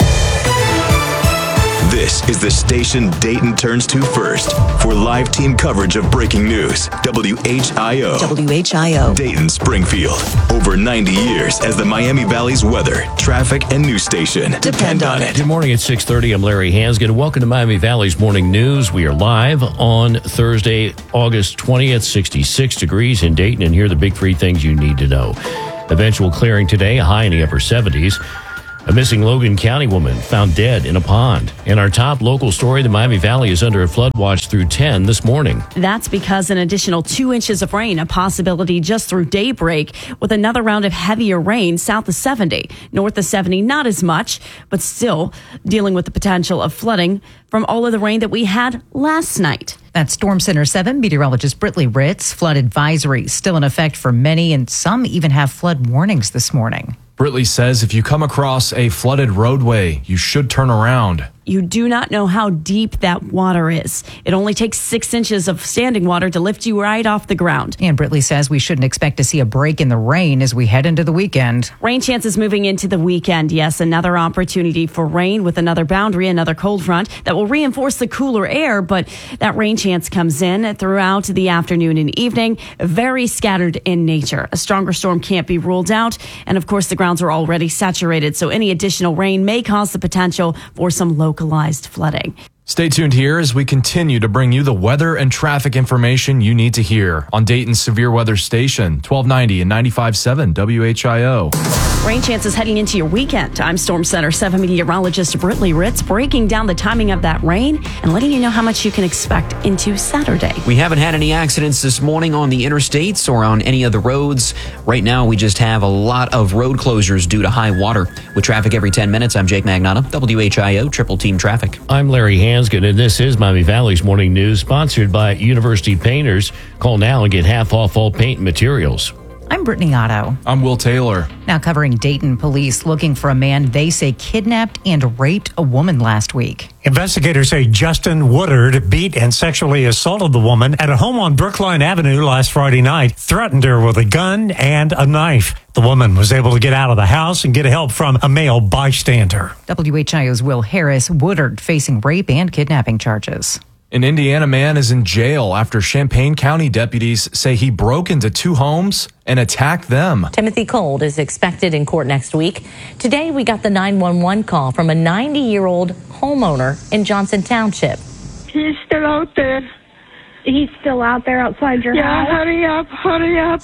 S3: This is the station Dayton turns to first for live team coverage of breaking news. W H I O.
S20: W H I O.
S3: Dayton, Springfield. Over ninety years as the Miami Valley's weather, traffic, and news station. Depend on it.
S2: Good morning at six thirty. I'm Larry Hansgen. Welcome to Miami Valley's Morning News. We are live on Thursday, August twentieth, sixty-six degrees in Dayton. And here are the big three things you need to know. Eventual clearing today, a high in the upper seventies. A missing Logan County woman found dead in a pond. And our top local story, the Miami Valley is under a flood watch through ten this morning.
S18: That's because an additional two inches of rain, a possibility just through daybreak, with another round of heavier rain south of seventy. North of seventy, not as much, but still dealing with the potential of flooding from all of the rain that we had last night.
S12: That's Storm Center seven meteorologist Britley Ritz. Flood advisory still in effect for many, and some even have flood warnings this morning.
S11: Britley says if you come across a flooded roadway, you should turn around.
S18: You do not know how deep that water is. It only takes six inches of standing water to lift you right off the ground.
S12: And Britley says we shouldn't expect to see a break in the rain as we head into the weekend.
S18: Rain chances moving into the weekend. Yes, another opportunity for rain with another boundary, another cold front that will reinforce the cooler air. But that rain chance comes in throughout the afternoon and evening, very scattered in nature. A stronger storm can't be ruled out. And of course, the grounds are already saturated. So any additional rain may cause the potential for some low localized flooding.
S11: Stay tuned here as we continue to bring you the weather and traffic information you need to hear on Dayton's Severe Weather Station, twelve ninety and ninety-five point seven W H I O.
S18: Rain chances heading into your weekend. I'm Storm Center seven meteorologist Britley Ritz, breaking down the timing of that rain and letting you know how much you can expect into Saturday.
S1: We haven't had any accidents this morning on the interstates or on any of the roads. Right now, we just have a lot of road closures due to high water. With traffic every ten minutes, I'm Jake Magnotta, W H I O Triple Team Traffic.
S2: I'm Larry Hansgen, and this is Miami Valley's Morning News, sponsored by University Painters. Call now and get half off all paint and materials.
S12: I'm Brittany Otto.
S11: I'm Will Taylor.
S12: Now covering Dayton, police looking for a man they say kidnapped and raped a woman last week.
S21: Investigators say Justin Woodard beat and sexually assaulted the woman at a home on Brookline Avenue last Friday night, threatened her with a gun and a knife. The woman was able to get out of the house and get help from a male bystander.
S12: W H I O's Will Harris. Woodard facing rape and kidnapping charges.
S11: An Indiana man is in jail after Champaign County deputies say he broke into two homes and attacked them.
S24: Timothy Cold is expected in court next week. Today, we got the nine one one call from a ninety-year-old homeowner in Johnson Township.
S22: He's still out there.
S23: He's still out there outside your
S22: yeah,
S23: house?
S22: Yeah, hurry up, hurry up.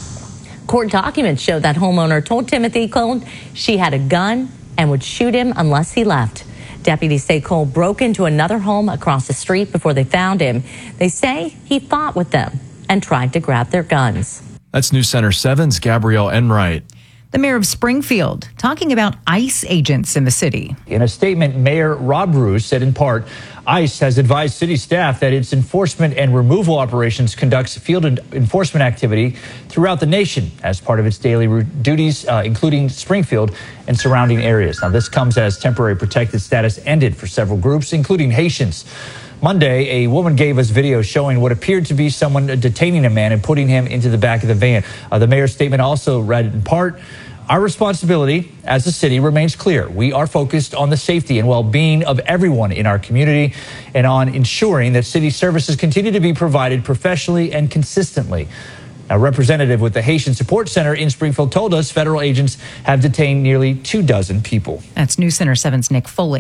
S24: Court documents show that homeowner told Timothy Cold she had a gun and would shoot him unless he left. Deputies say Cole broke into another home across the street before they found him. They say he fought with them and tried to grab their guns.
S11: That's News Center seven's Gabrielle Enright.
S12: The mayor of Springfield talking about ICE agents in the city.
S25: In a statement, Mayor Rob Bruce said in part, ICE has advised city staff that its enforcement and removal operations conducts field enforcement activity throughout the nation as part of its daily duties, uh, including Springfield and surrounding areas. Now, this comes as temporary protected status ended for several groups, including Haitians. Monday, a woman gave us video showing what appeared to be someone detaining a man and putting him into the back of the van. Uh, the mayor's statement also read in part, our responsibility as a city remains clear. We are focused on the safety and well-being of everyone in our community and on ensuring that city services continue to be provided professionally and consistently. A representative with the Haitian Support Center in Springfield told us federal agents have detained nearly two dozen people.
S12: That's News Center seven's Nick Foley.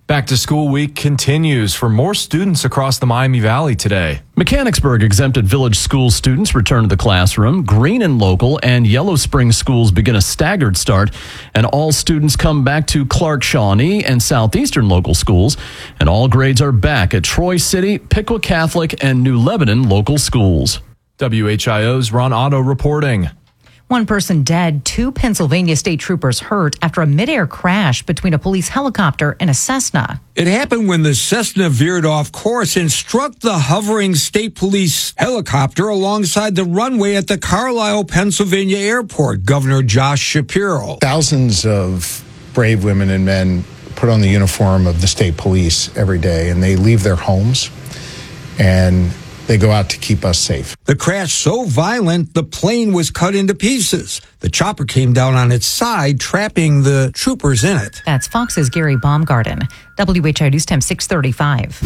S11: Back to school week continues for more students across the Miami Valley today.
S4: Mechanicsburg exempted Village School students return to the classroom. Green and Local and Yellow Spring schools begin a staggered start, and all students come back to Clark Shawnee and Southeastern local schools. And all grades are back at Troy City, Piqua Catholic, and New Lebanon local schools.
S11: W H I O's Ron Otto reporting.
S12: One person dead, two Pennsylvania state troopers hurt after a midair crash between a police helicopter and a Cessna.
S5: It happened when the Cessna veered off course and struck the hovering state police helicopter alongside the runway at the Carlisle, Pennsylvania airport, Governor Josh Shapiro.
S6: Thousands of brave women and men put on the uniform of the state police every day, and they leave their homes and they go out to keep us safe.
S5: The crash so violent, the plane was cut into pieces. The chopper came down on its side, trapping the troopers in it.
S12: That's Fox's Gary Baumgarten. W H I News Time six thirty-five.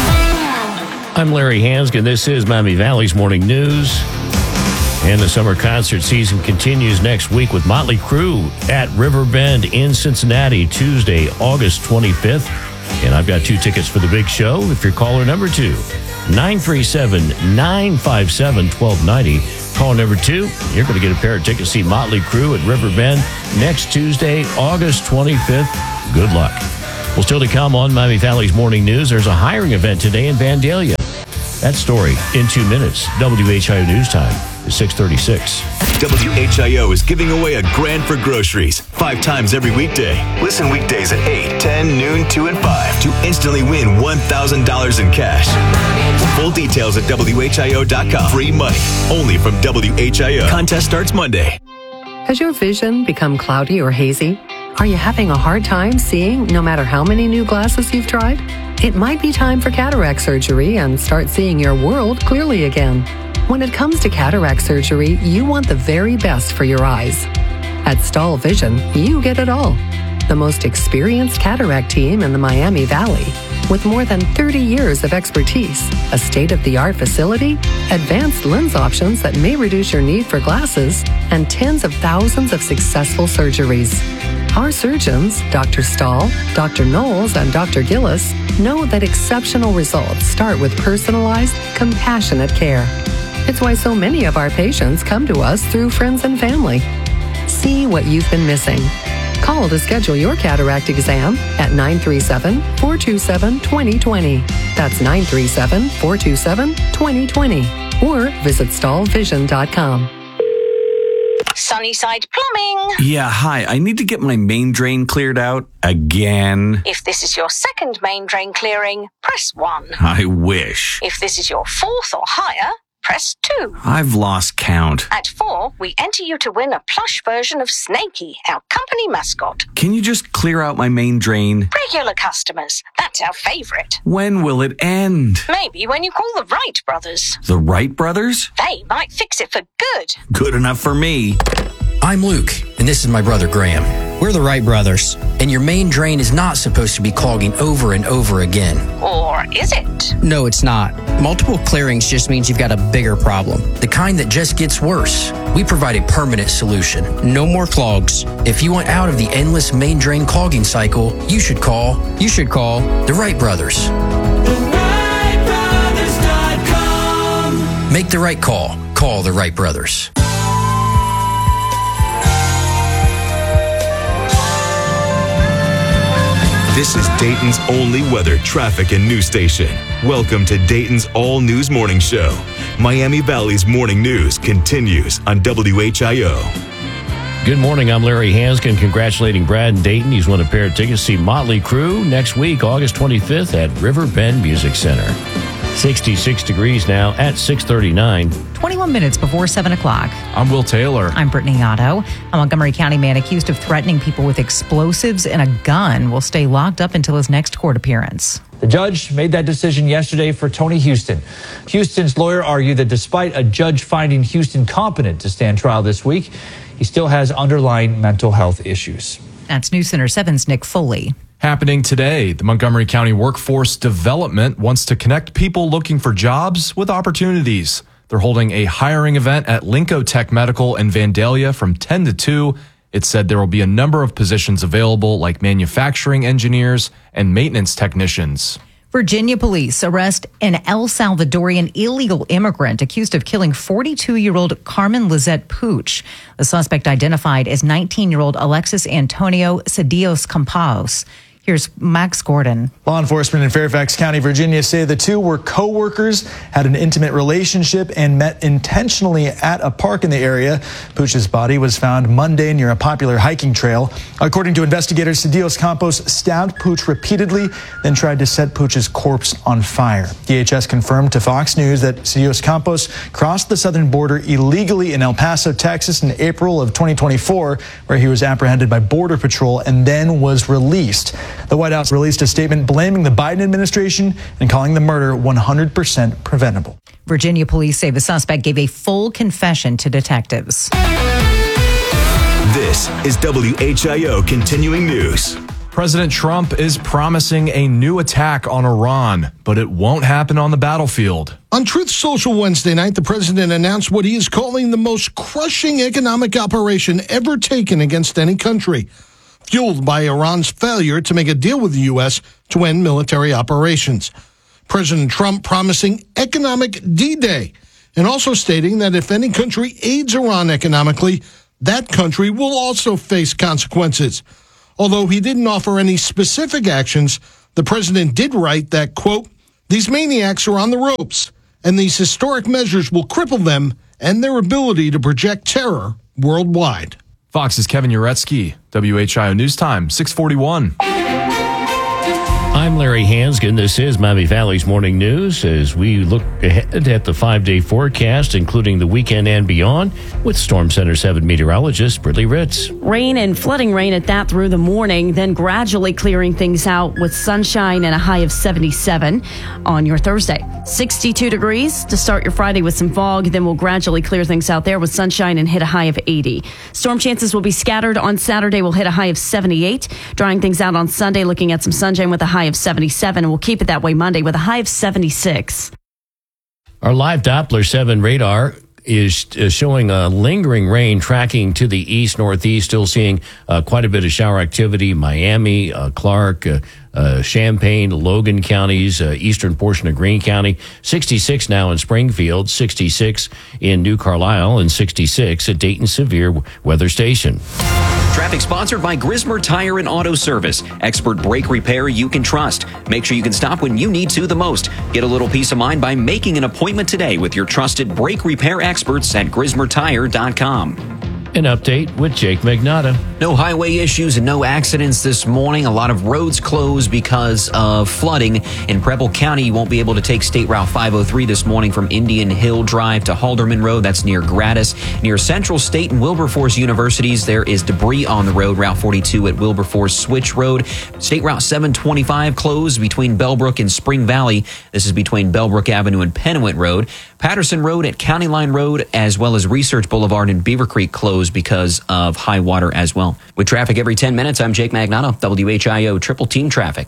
S2: I'm Larry Hanskin. This is Miami Valley's Morning News. And the summer concert season continues next week with Motley Crue at Riverbend in Cincinnati, Tuesday, August twenty-fifth. And I've got two tickets for the big show. If you're caller number two, nine three seven, nine five seven, one two nine zero. Call number two, you're going to get a pair of tickets to see Motley Crue at Riverbend next Tuesday, August twenty-fifth. Good luck. Well, still to come on Miami Valley's Morning News, there's a hiring event today in Vandalia. That story in two minutes. W H I O News Time is six thirty-six.
S3: W H I O is giving away a grand for groceries five times every weekday. Listen weekdays at eight, ten, noon, two, and five to instantly win one thousand dollars in cash. Full details at W H I O dot com. Free money only from W H I O. Contest starts Monday.
S7: Has your vision become cloudy or hazy? Are you having a hard time seeing no matter how many new glasses you've tried? It might be time for cataract surgery and start seeing your world clearly again. When it comes to cataract surgery, you want the very best for your eyes. At Stahl Vision, you get it all. The most experienced cataract team in the Miami Valley, with more than thirty years of expertise, a state-of-the-art facility, advanced lens options that may reduce your need for glasses, and tens of thousands of successful surgeries. Our surgeons, Doctor Stahl, Doctor Knowles, and Doctor Gillis, know that exceptional results start with personalized, compassionate care. It's why so many of our patients come to us through friends and family. See what you've been missing. Call to schedule your cataract exam at nine three seven, four two seven, two zero two zero. That's nine three seven, four two seven, two zero two zero. Or visit stahl vision dot com.
S20: Sunnyside Plumbing.
S26: Yeah, hi. I need to get my main drain cleared out again.
S20: If this is your second main drain clearing, press one.
S26: I wish.
S20: If this is your fourth or higher, press two.
S26: I've lost count.
S20: At four, we enter you to win a plush version of Snakey, our company mascot.
S26: Can you just clear out my main drain?
S20: Regular customers, that's our favorite.
S26: When will it end?
S20: Maybe when you call the Wright brothers.
S26: The Wright brothers?
S20: They might fix it for good.
S26: Good enough for me.
S27: I'm Luke, and this is my brother Graham. We're the Wright brothers, and your main drain is not supposed to be clogging over and over again.
S20: Or is it?
S27: No, it's not. Multiple clearings just means you've got a bigger problem, the kind that just gets worse. We provide a permanent solution. No more clogs. If you want out of the endless main drain clogging cycle, you should call, you should call the Wright brothers. the wright brothers dot com. Make the right call. Call the Wright brothers.
S3: This is Dayton's only weather, traffic, and news station. Welcome to Dayton's All News Morning Show. Miami Valley's morning news continues on W H I O.
S2: Good morning. I'm Larry Hanskin, congratulating Brad in Dayton. He's won a pair of tickets to see Motley Crue next week, August twenty-fifth at Riverbend Music Center. sixty-six degrees now at six thirty-nine.
S12: twenty-one minutes before seven o'clock.
S11: I'm Will Taylor.
S12: I'm Brittany Otto. A Montgomery County man accused of threatening people with explosives and a gun will stay locked up until his next court appearance.
S25: The judge made that decision yesterday for Tony Houston. Houston's lawyer argued that despite a judge finding Houston competent to stand trial this week, he still has underlying mental health issues.
S12: That's News Center seven's Nick Foley.
S11: Happening today, the Montgomery County Workforce Development wants to connect people looking for jobs with opportunities. They're holding a hiring event at Linco Tech Medical in Vandalia from ten to two. It said there will be a number of positions available, like manufacturing engineers and maintenance technicians.
S12: Virginia police arrest an El Salvadorian illegal immigrant accused of killing forty-two-year-old Carmen Lizette Pooch. The suspect identified as nineteen-year-old Alexis Antonio Cedillos Campos. Here's Max Gordon.
S8: Law enforcement in Fairfax County, Virginia, say the two were co-workers, had an intimate relationship, and met intentionally at a park in the area. Pooch's body was found Monday near a popular hiking trail. According to investigators, Cedillos Campos stabbed Pooch repeatedly, then tried to set Pooch's corpse on fire. D H S confirmed to Fox News that Cedillos Campos crossed the southern border illegally in El Paso, Texas in April of twenty twenty-four, where he was apprehended by Border Patrol and then was released. The White House released a statement blaming the Biden administration and calling the murder one hundred percent preventable.
S12: Virginia police say the suspect gave a full confession to detectives.
S3: This is W H I O Continuing News.
S11: President Trump is promising a new attack on Iran, but it won't happen on the battlefield.
S9: On Truth Social Wednesday night, the president announced what he is calling the most crushing economic operation ever taken against any country, fueled by Iran's failure to make a deal with the U S to end military operations. President Trump promising economic D-Day and also stating that if any country aids Iran economically, that country will also face consequences. Although he didn't offer any specific actions, the president did write that, quote, "These maniacs are on the ropes, and these historic measures will cripple them and their ability to project terror worldwide."
S11: Fox's Kevin Uretsky, W H I O News Time, six forty-one.
S2: I'm Larry Hansgen. This is Miami Valley's Morning News as we look ahead at the five-day forecast, including the weekend and beyond, with Storm Center seven meteorologist Brittany Ritz.
S18: Rain and flooding rain at that through the morning, then gradually clearing things out with sunshine and a high of seventy-seven on your Thursday. sixty-two degrees to start your Friday with some fog, then we'll gradually clear things out there with sunshine and hit a high of eighty. Storm chances will be scattered on Saturday. We'll hit a high of seventy-eight. Drying things out on Sunday, looking at some sunshine with a high of seventy-seven, and we'll keep it that way Monday with a high of seventy-six.
S2: Our live Doppler seven radar is uh, showing a lingering rain tracking to the east northeast, still seeing uh, quite a bit of shower activity. Miami, uh, Clark, uh, uh, Champaign, Logan counties, uh, eastern portion of Greene County. sixty-six now in Springfield, sixty-six in New Carlisle, and sixty-six at Dayton Severe Weather Station.
S1: Traffic sponsored by Grismer Tire and Auto Service. Expert brake repair you can trust. Make sure you can stop when you need to the most. Get a little peace of mind by making an appointment today with your trusted brake repair experts at grismer tire dot com.
S2: An update with Jake Magnata.
S1: No highway issues and no accidents this morning. A lot of roads closed because of flooding. In Preble County, you won't be able to take State Route five oh three this morning from Indian Hill Drive to Halderman Road. That's near Gratis. Near Central State and Wilberforce Universities, there is debris on the road. Route forty-two at Wilberforce Switch Road. State Route seven twenty-five closed between Bellbrook and Spring Valley. This is between Bellbrook Avenue and Pennant Road. Patterson Road at County Line Road, as well as Research Boulevard and Beaver Creek closed because of high water as well. With traffic every ten minutes, I'm Jake Magnato, W H I O Triple Team Traffic.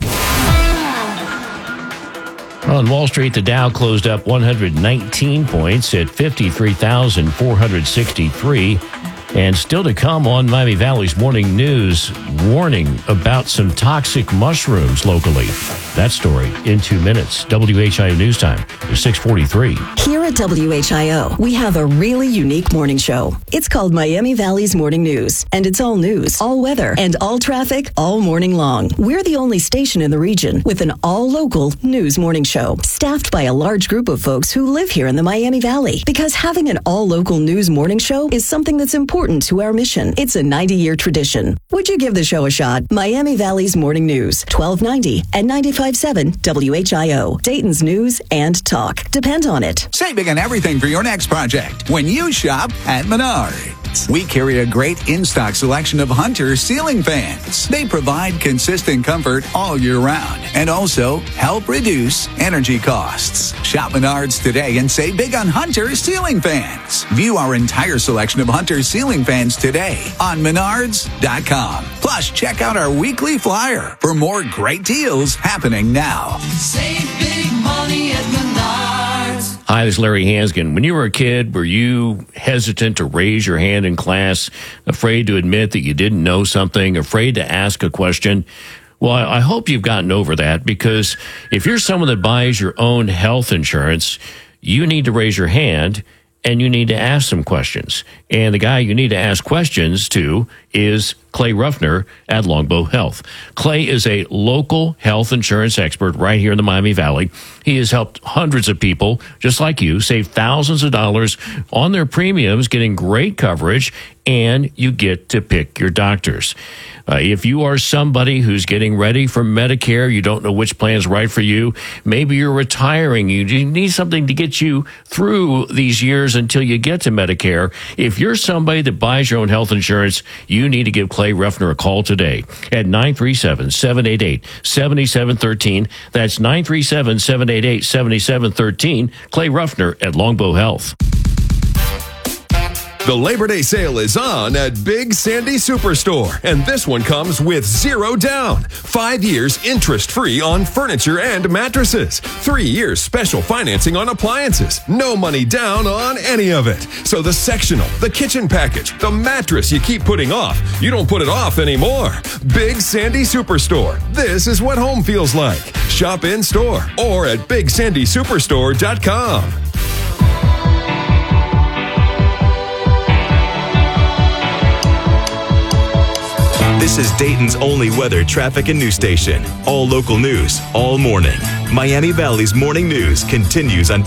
S2: On Wall Street, the Dow closed up one hundred nineteen points at fifty-three thousand four hundred sixty-three. And still to come on Miami Valley's Morning News, warning about some toxic mushrooms locally. That story in two minutes. W H I O News Time is six forty-three.
S10: Here at W H I O, we have a really unique morning show. It's called Miami Valley's Morning News, and it's all news, all weather, and all traffic all morning long. We're the only station in the region with an all-local news morning show, staffed by a large group of folks who live here in the Miami Valley. Because having an all-local news morning show is something that's important to our mission. It's a ninety-year tradition. Would you give the show a shot? Miami Valley's Morning News, twelve ninety and ninety-five point seven W H I O. Dayton's news and talk. Depend on it.
S13: Save big on everything for your next project when you shop at Menards. We carry a great in-stock selection of Hunter ceiling fans. They provide consistent comfort all year round and also help reduce energy costs. Shop Menards today and save big on Hunter ceiling fans. View our entire selection of Hunter ceiling fans today on menards dot com. Plus, check out our weekly flyer for more great deals happening now.
S14: Save big money at Menards.
S2: Hi, this is Larry Hanskin. When you were a kid, were you hesitant to raise your hand in class, afraid to admit that you didn't know something, afraid to ask a question? Well, I hope you've gotten over that, because if you're someone that buys your own health insurance, you need to raise your hand and you need to ask some questions. And the guy you need to ask questions to is Clay Ruffner at Longbow Health. Clay is a local health insurance expert right here in the Miami Valley. He has helped hundreds of people, just like you, save thousands of dollars on their premiums, getting great coverage, and you get to pick your doctors. Uh, if you are somebody who's getting ready for Medicare, you don't know which plan is right for you, maybe you're retiring, you need something to get you through these years until you get to Medicare. If you're somebody that buys your own health insurance, you need to give Clay Ruffner a call today at nine three seven, seven eight eight, seven seven one three. That's nine three seven, seven eight eight, seven seven one three. Clay Ruffner at Longbow Health.
S14: The Labor Day sale is on at Big Sandy Superstore, and this one comes with zero down. Five years interest-free on furniture and mattresses. Three years special financing on appliances. No money down on any of it. So the sectional, the kitchen package, the mattress you keep putting off, you don't put it off anymore. Big Sandy Superstore. This is what home feels like. Shop in-store or at big sandy superstore dot com.
S3: This is Dayton's only weather, traffic, and news station. All local news, all morning. Miami Valley's morning news continues on